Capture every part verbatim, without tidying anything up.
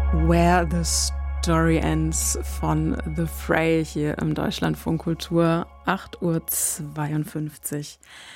Where the Story Ends von The Fray hier im Deutschlandfunk Kultur, acht Uhr zweiundfünfzig.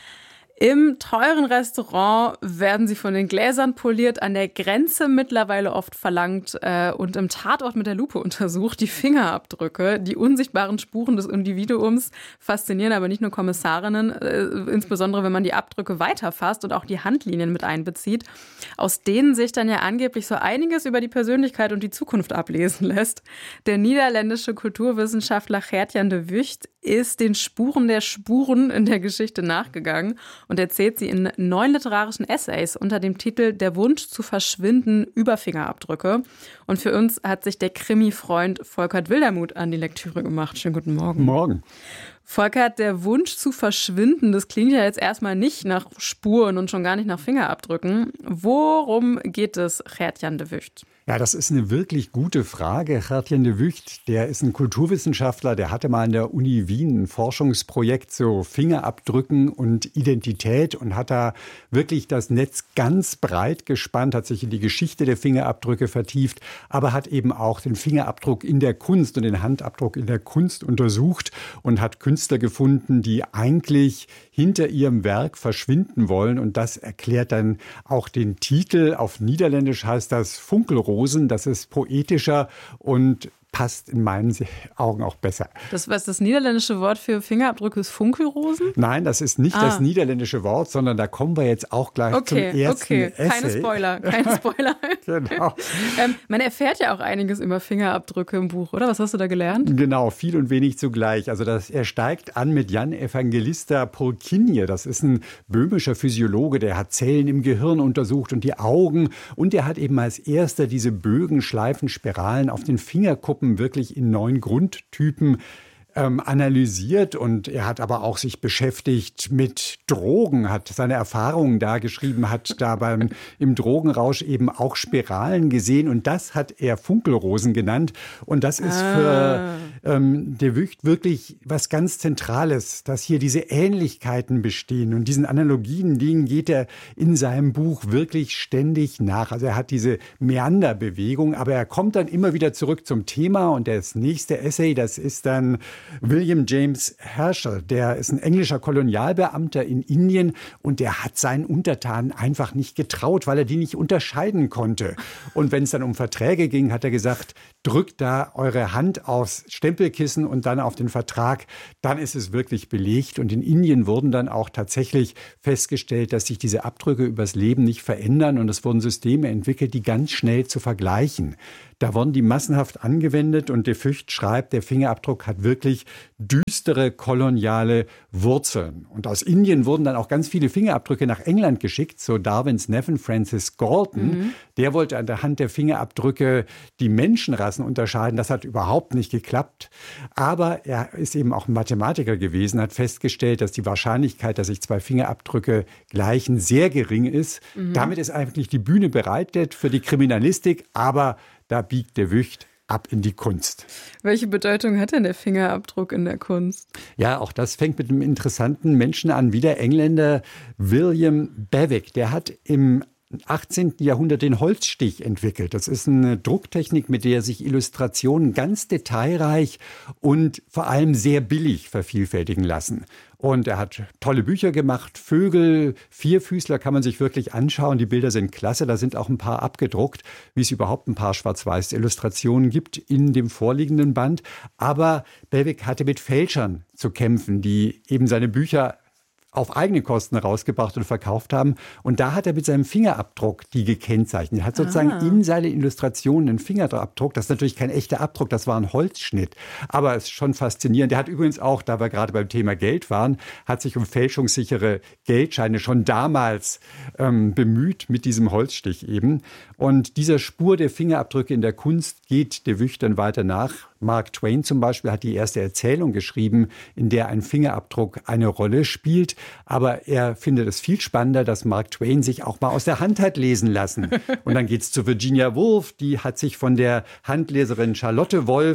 Im teuren Restaurant werden sie von den Gläsern poliert, an der Grenze mittlerweile oft verlangt äh, und im Tatort mit der Lupe untersucht. Die Fingerabdrücke, die unsichtbaren Spuren des Individuums faszinieren aber nicht nur Kommissarinnen, äh, insbesondere wenn man die Abdrücke weiterfasst und auch die Handlinien mit einbezieht, aus denen sich dann ja angeblich so einiges über die Persönlichkeit und die Zukunft ablesen lässt. Der niederländische Kulturwissenschaftler Gert-Jan de Wucht ist den Spuren der Spuren in der Geschichte nachgegangen und erzählt sie in neun literarischen Essays unter dem Titel Der Wunsch zu verschwinden über Fingerabdrücke. Und für uns hat sich der Krimi-Freund Volkert Wildermuth an die Lektüre gemacht. Schönen guten Morgen. Morgen. Volkert, der Wunsch zu verschwinden, das klingt ja jetzt erstmal nicht nach Spuren und schon gar nicht nach Fingerabdrücken. Worum geht es Gert-Jan de Wucht? Ja, das ist eine wirklich gute Frage. Gert-Jan de Wucht, der ist ein Kulturwissenschaftler, der hatte mal an der Uni Wien ein Forschungsprojekt zu Fingerabdrücken und Identität und hat da wirklich das Netz ganz breit gespannt, hat sich in die Geschichte der Fingerabdrücke vertieft, aber hat eben auch den Fingerabdruck in der Kunst und den Handabdruck in der Kunst untersucht und hat Künstler gefunden, die eigentlich hinter ihrem Werk verschwinden wollen. Und das erklärt dann auch den Titel. Auf Niederländisch heißt das Funkelrosen. Das ist poetischer und passt in meinen Augen auch besser. Das, was das niederländische Wort für Fingerabdrücke ist, Funkelrosen? Nein, das ist nicht ah. das niederländische Wort, sondern da kommen wir jetzt auch gleich okay, zum ersten okay. Essay. Keine Spoiler, keine Spoiler. Genau. ähm, man erfährt ja auch einiges über Fingerabdrücke im Buch, oder? Was hast du da gelernt? Genau, viel und wenig zugleich. Also das, er steigt an mit Jan Evangelista Polkinje. Das ist ein böhmischer Physiologe, der hat Zellen im Gehirn untersucht und die Augen. Und der hat eben als erster diese Bögen, Schleifen, Spiralen auf den Fingerkuppen wirklich in neun Grundtypen ähm, analysiert. Und er hat aber auch sich beschäftigt mit Drogen, hat seine Erfahrungen da geschrieben, hat da beim, im Drogenrausch eben auch Spiralen gesehen. Und das hat er Funkelrosen genannt. Und das ist ah. für ähm, de Wucht wirklich was ganz Zentrales, dass hier diese Ähnlichkeiten bestehen. Und diesen Analogien, denen geht er in seinem Buch wirklich ständig nach. Also er hat diese Meanderbewegung, aber er kommt dann immer wieder zurück zum Thema. Und das nächste Essay, das ist dann William James Herschel, der ist ein englischer Kolonialbeamter in Indien und der hat seinen Untertanen einfach nicht getraut, weil er die nicht unterscheiden konnte. Und wenn es dann um Verträge ging, hat er gesagt, drückt da eure Hand aufs Stempelkissen und dann auf den Vertrag, dann ist es wirklich belegt. Und in Indien wurden dann auch tatsächlich festgestellt, dass sich diese Abdrücke übers Leben nicht verändern und es wurden Systeme entwickelt, die ganz schnell zu vergleichen. Da wurden die massenhaft angewendet und de Wucht schreibt, der Fingerabdruck hat wirklich düstere koloniale Wurzeln. Und aus Indien wurden dann auch ganz viele Fingerabdrücke nach England geschickt, so Darwins Neffen Francis Galton. Mhm. Der wollte an der Hand der Fingerabdrücke die Menschenrassen unterscheiden. Das hat überhaupt nicht geklappt. Aber er ist eben auch Mathematiker gewesen, hat festgestellt, dass die Wahrscheinlichkeit, dass sich zwei Fingerabdrücke gleichen, sehr gering ist. Mhm. Damit ist eigentlich die Bühne bereitet für die Kriminalistik, aber da biegt de Wucht ab in die Kunst. Welche Bedeutung hat denn der Fingerabdruck in der Kunst? Ja, auch das fängt mit einem interessanten Menschen an, wie der Engländer William Bewick. Der hat im achtzehnten Jahrhundert den Holzstich entwickelt. Das ist eine Drucktechnik, mit der sich Illustrationen ganz detailreich und vor allem sehr billig vervielfältigen lassen. Und er hat tolle Bücher gemacht, Vögel, Vierfüßler kann man sich wirklich anschauen. Die Bilder sind klasse, da sind auch ein paar abgedruckt, wie es überhaupt ein paar Schwarz-Weiß-Illustrationen gibt in dem vorliegenden Band. Aber Bewick hatte mit Fälschern zu kämpfen, die eben seine Bücher auf eigene Kosten rausgebracht und verkauft haben. Und da hat er mit seinem Fingerabdruck die gekennzeichnet. Er hat sozusagen ah. in seine Illustrationen einen Fingerabdruck. Das ist natürlich kein echter Abdruck, das war ein Holzschnitt. Aber es ist schon faszinierend. Der hat übrigens auch, da wir gerade beim Thema Geld waren, hat sich um fälschungssichere Geldscheine schon damals ähm, bemüht mit diesem Holzstich eben. Und dieser Spur der Fingerabdrücke in der Kunst geht de Wucht dann weiter nach. Mark Twain zum Beispiel hat die erste Erzählung geschrieben, in der ein Fingerabdruck eine Rolle spielt. Aber er findet es viel spannender, dass Mark Twain sich auch mal aus der Hand hat lesen lassen. Und dann geht es zu Virginia Woolf, die hat sich von der Handleserin Charlotte Wolf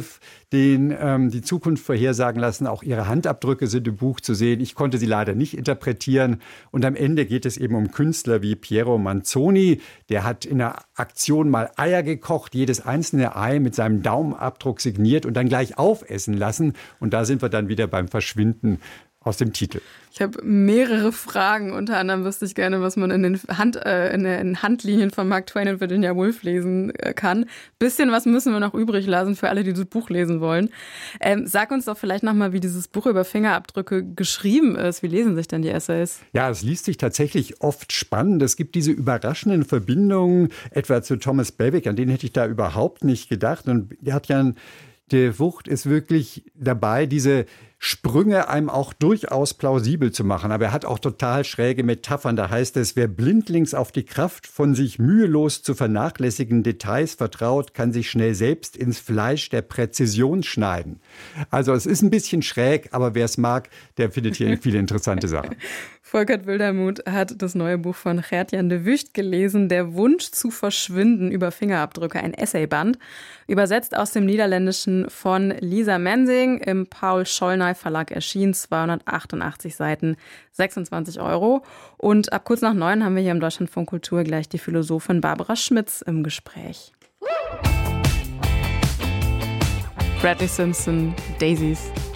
den ähm, die Zukunft vorhersagen lassen. Auch ihre Handabdrücke sind im Buch zu sehen. Ich konnte sie leider nicht interpretieren. Und am Ende geht es eben um Künstler wie Piero Manzoni. Der hat in einer Aktion mal Eier gekocht, jedes einzelne Ei mit seinem Daumenabdruck signiert und dann gleich aufessen lassen. Und da sind wir dann wieder beim Verschwinden aus dem Titel. Ich habe mehrere Fragen. Unter anderem wüsste ich gerne, was man in den, Hand, äh, in den Handlinien von Mark Twain und Virginia Woolf lesen äh, kann. Bisschen was müssen wir noch übrig lassen für alle, die das Buch lesen wollen. Ähm, sag uns doch vielleicht nochmal, wie dieses Buch über Fingerabdrücke geschrieben ist. Wie lesen sich denn die Essays? Ja, es liest sich tatsächlich oft spannend. Es gibt diese überraschenden Verbindungen, etwa zu Thomas Bewick, an den hätte ich da überhaupt nicht gedacht. Und der hat ja, der Wucht ist wirklich dabei, diese Sprünge einem auch durchaus plausibel zu machen. Aber er hat auch total schräge Metaphern. Da heißt es, wer blindlings auf die Kraft von sich mühelos zu vernachlässigen Details vertraut, kann sich schnell selbst ins Fleisch der Präzision schneiden. Also es ist ein bisschen schräg, aber wer es mag, der findet hier viele interessante Sachen. Volkert Wildermuth hat das neue Buch von Gert-Jan de Wucht gelesen, Der Wunsch zu verschwinden über Fingerabdrücke, ein Essayband, übersetzt aus dem Niederländischen von Lisa Mensing, im Paul Schollnay Verlag erschienen, zweihundertachtundachtzig Seiten, sechsundzwanzig Euro. Und ab kurz nach neun haben wir hier im Deutschlandfunk Kultur gleich die Philosophin Barbara Schmitz im Gespräch. Bradley Simpson, Daisies.